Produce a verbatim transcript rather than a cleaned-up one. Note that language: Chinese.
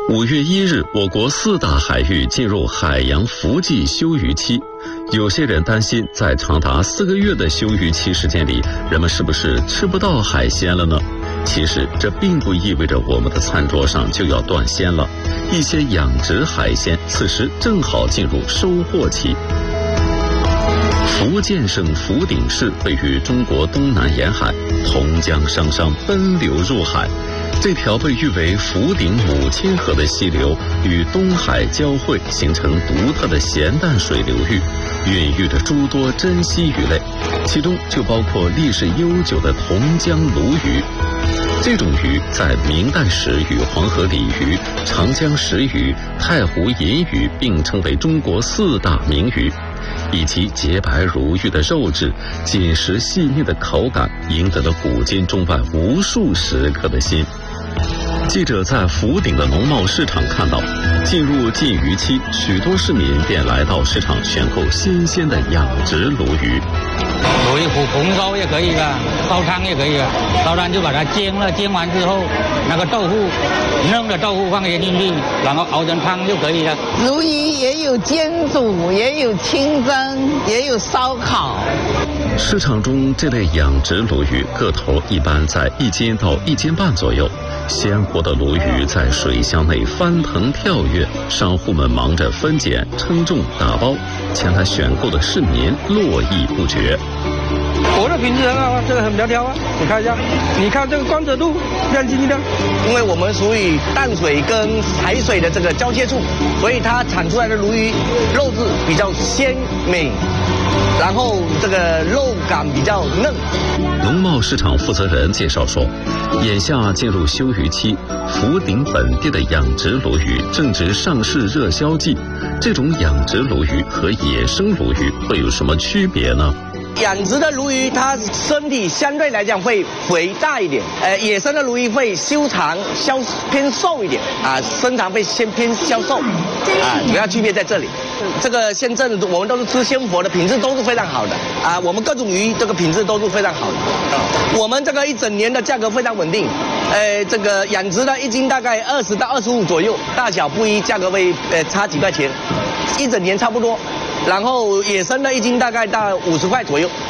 五月一日，我国四大海域进入海洋伏季休渔期。有些人担心，在长达四个月的休渔期时间里，人们是不是吃不到海鲜了呢？其实，这并不意味着我们的餐桌上就要断鲜了。一些养殖海鲜此时正好进入收获期。福建省福鼎市位于中国东南沿海，同江商商奔流入海。这条被誉为福鼎母亲河的溪流与东海交汇，形成独特的咸淡水流域，孕育着诸多珍稀鱼类，其中就包括历史悠久的同江鲈鱼。这种鱼在明代时与黄河鲤鱼、长江石鱼、太湖银鱼并称为中国四大名鱼。以其洁白如玉的肉质、紧实细腻的口感，赢得了古今中外无数食客的心。记者在福鼎的农贸市场看到，进入禁渔期，许多市民便来到市场选购新鲜的养殖鲈鱼。 鲈鱼红红烧也可以的，煲汤也可以的，烧汤就把它煎了，煎完之后，那个豆腐嫩的豆腐放些进去，然后熬成汤就可以了。 鲈鱼也有煎煮，也有清蒸，也有烧烤。 市场中这类养殖鲈鱼个头一般在一斤到一斤半左右。鲜活的鲈鱼在水箱内翻腾跳跃，商户们忙着分拣、称重、打包，前来选购的市民络绎不绝。 活的品质很好啊，这个很苗条啊，你看一下，你看这个光泽度亮晶晶的。 因为我们属于淡水跟海水的这个交界处，所以它产出来的鲈鱼肉质比较鲜美，然后这个肉感比较嫩。 农贸市场负责人介绍说，眼下进入休渔期，福鼎本地的养殖鲈鱼正值上市热销季。这种养殖鲈鱼和野生鲈鱼会有什么区别呢？ 养殖的鲈鱼，它身体相对来讲会肥大一点，呃，野生的鲈鱼会修长、消偏瘦一点啊，身长会先偏消瘦，啊，主要区别在这里。这个现在我们都是吃鲜活的，品质都是非常好的啊，我们各种鱼这个品质都是非常好的。我们这个一整年的价格非常稳定，呃，这个养殖的一斤大概二十到二十五左右，大小不一，价格会呃差几块钱，一整年差不多。然后野生的一斤大概到五十块左右。